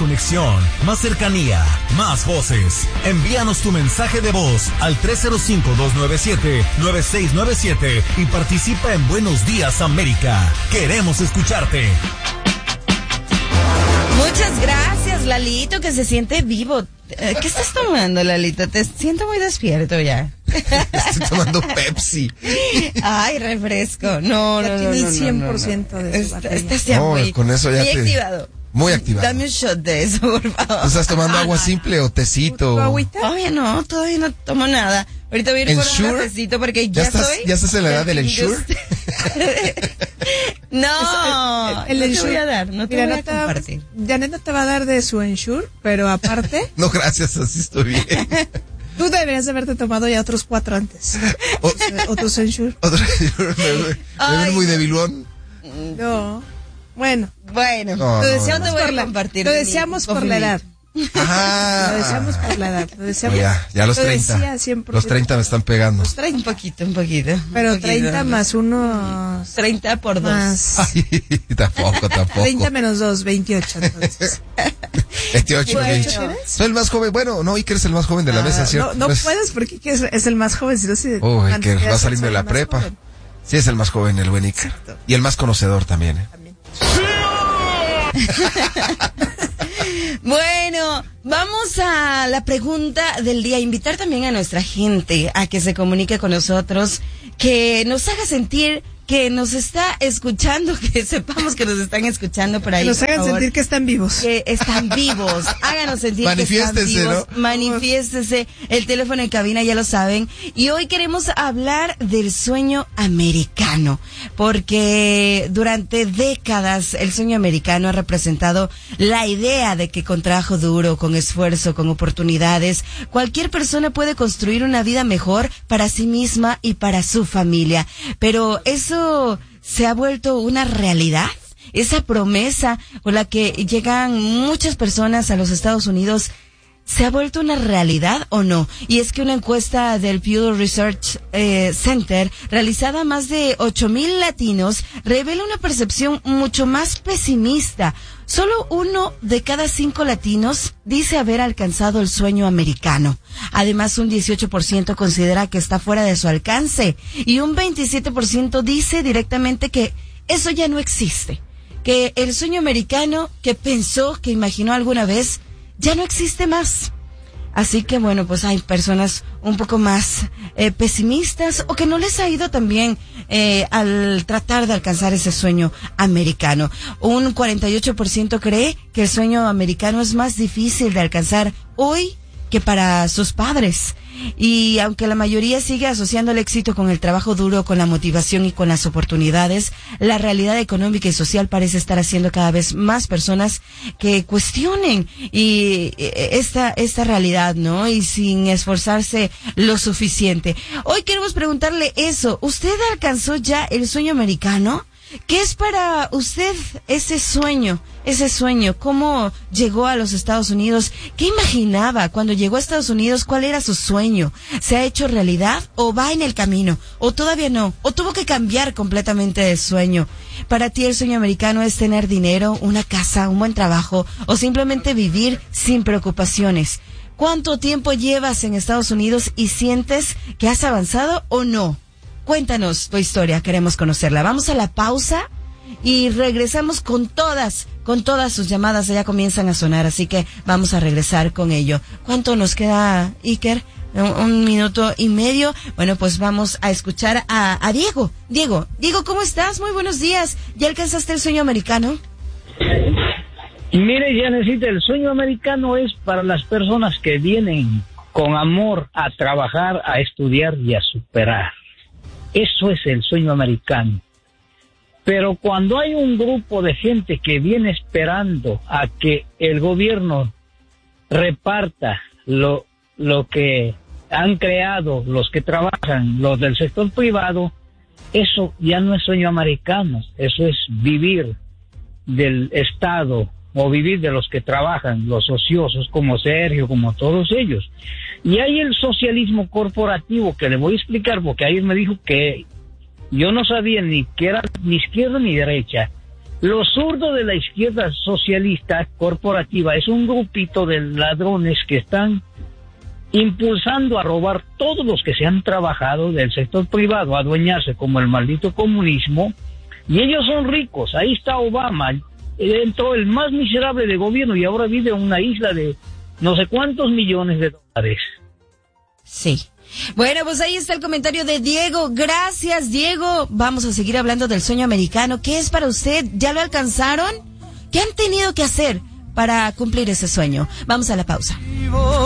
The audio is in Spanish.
conexión, más cercanía, más voces. Envíanos tu mensaje de voz al 305-297-9697 y participa en Buenos Días América. Queremos escucharte. Muchas gracias, Lalito, que se siente vivo. ¿Qué estás tomando, Lalito? Te siento muy despierto ya. Estoy tomando Pepsi. Ay, refresco. No, ya tiene el 100% de su batería. Estás ya muy, con eso ya muy activado. Muy activado. Dame un shot de eso, por favor. ¿Estás tomando agua simple o tecito? ¿Agüita? Todavía no tomo nada. Ahorita voy a ir por un cafecito porque ya estás en la edad del Ensure. No, el Ensure. Te voy a dar, no te voy a compartir. Janet no te va a dar de su Ensure, pero aparte. No, gracias, así estoy bien. Tú deberías haberte tomado ya otros 4 antes. Otros Ensure. Me ven muy debilón. No. Bueno. Lo deseamos por compartir. Lo deseamos por la edad. Ajá. Lo deseamos por la edad. Lo deseamos. Ya los 30. Los 30 me están pegando. Los 30, un poquito. Pero 30 más unos. 30 por 2. Ay, tampoco. 30 menos 2, 28. Entonces. 28. Soy el más joven. Bueno, no, Iker es el más joven de la mesa, ¿cierto? No puedes porque es el más joven. Si no, Iker va saliendo de la prepa. Joven. Sí, es el más joven, el buen Iker. Exacto. Y el más conocedor también, ¿eh? También. Bueno, vamos a la pregunta del día. Invitar también a nuestra gente a que se comunique con nosotros, que nos haga sentir que nos está escuchando, que sepamos que nos están escuchando por ahí. Que nos hagan sentir que están vivos. Que están vivos. Háganos sentir que están vivos. ¿No? Manifiéstese. El teléfono en cabina ya lo saben. Y hoy queremos hablar del sueño americano, porque durante décadas el sueño americano ha representado la idea de que con trabajo duro, con esfuerzo, con oportunidades, cualquier persona puede construir una vida mejor para sí misma y para su familia. Pero eso se ha vuelto una realidad. Esa promesa con la que llegan muchas personas a los Estados Unidos, ¿se ha vuelto una realidad o no? Y es que una encuesta del Pew Research Center, realizada a más de 8,000 latinos, revela una percepción mucho más pesimista. Solo 1 de cada 5 latinos dice haber alcanzado el sueño americano. Además, un 18% considera que está fuera de su alcance y un 27% dice directamente que eso ya no existe, que el sueño americano que pensó, que imaginó alguna vez, ya no existe más. Así que bueno, pues hay personas un poco más pesimistas o que no les ha ido tan bien al tratar de alcanzar ese sueño americano. Un 48% cree que el sueño americano es más difícil de alcanzar hoy que para sus padres. Y aunque la mayoría sigue asociando el éxito con el trabajo duro, con la motivación y con las oportunidades, la realidad económica y social parece estar haciendo cada vez más personas que cuestionen y esta realidad, ¿no? Y sin esforzarse lo suficiente. Hoy queremos preguntarle eso. ¿Usted alcanzó ya el sueño americano? ¿Qué es para usted ese sueño? ¿Cómo llegó a los Estados Unidos? ¿Qué imaginaba cuando llegó a Estados Unidos? ¿Cuál era su sueño? ¿Se ha hecho realidad o va en el camino? ¿O todavía no? ¿O tuvo que cambiar completamente de sueño? Para ti el sueño americano es tener dinero, una casa, un buen trabajo o simplemente vivir sin preocupaciones. ¿Cuánto tiempo llevas en Estados Unidos y sientes que has avanzado o no? Cuéntanos tu historia, queremos conocerla. Vamos a la pausa y regresamos con todas sus llamadas. Ya comienzan a sonar, así que vamos a regresar con ello. ¿Cuánto nos queda, Iker? 1 minuto y medio. Bueno, pues vamos a escuchar a Diego. Diego, ¿cómo estás? Muy buenos días. ¿Ya alcanzaste el sueño americano? Mire, Janecita, el sueño americano es para las personas que vienen con amor a trabajar, a estudiar y a superar. Eso es el sueño americano. Pero cuando hay un grupo de gente que viene esperando a que el gobierno reparta lo que han creado los que trabajan, los del sector privado, eso ya no es sueño americano, eso es vivir del Estado o vivir de los que trabajan, los ociosos como Sergio, como todos ellos. Y hay el socialismo corporativo que le voy a explicar porque ayer me dijo que yo no sabía ni que era ni izquierda ni derecha, Los zurdos de la izquierda socialista corporativa es un grupito de ladrones que están impulsando a robar todos los que se han trabajado del sector privado, a adueñarse como el maldito comunismo, y ellos son ricos. Ahí está Obama, entró el más miserable de gobierno y ahora vive en una isla de no sé cuántos millones de dólares. Sí. Bueno, pues ahí está el comentario de Diego. Gracias, Diego. Vamos a seguir hablando del sueño americano. ¿Qué es para usted? ¿Ya lo alcanzaron? ¿Qué han tenido que hacer para cumplir ese sueño? Vamos a la pausa.